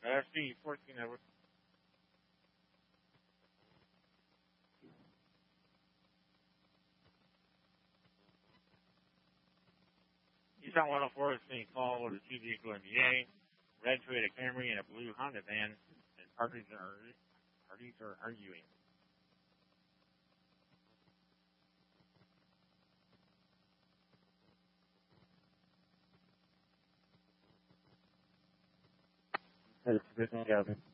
C 14 over. Eastbound 104 is being called with a two-vehicle MBA, red Toyota Camry, and a blue Honda van, and parties are arguing. That's 15,000.